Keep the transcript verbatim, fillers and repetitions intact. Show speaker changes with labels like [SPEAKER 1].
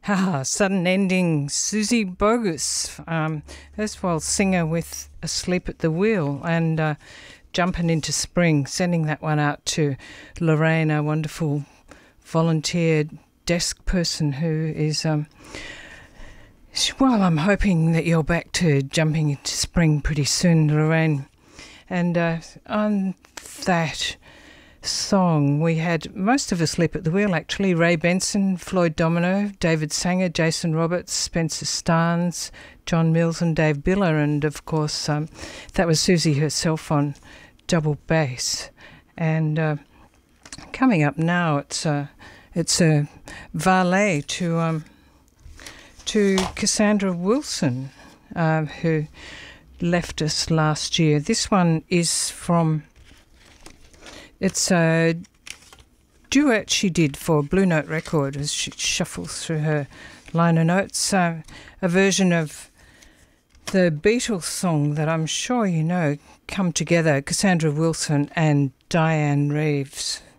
[SPEAKER 1] Ah, sudden ending. Susie Bogus, um, erstwhile singer with Asleep at the Wheel, and uh, Jumping into Spring, sending that one out to Lorraine, a wonderful volunteer desk person who is, um, well, I'm hoping that you're back to Jumping into Spring pretty soon, Lorraine. And uh, on that song, we had most of Asleep at the Wheel, actually. Ray Benson, Floyd Domino, David Sanger, Jason Roberts, Spencer Starnes, John Mills and Dave Biller, and of course um, that was Susie herself on double bass. And uh, coming up now, it's a, it's a valet to, um, to Cassandra Wilson, uh, who left us last year. This one is from... It's a duet she did for Blue Note Record as she shuffles through her liner notes. Uh, a version of the Beatles song that I'm sure you know, Come Together, Cassandra Wilson and Diane Reeves.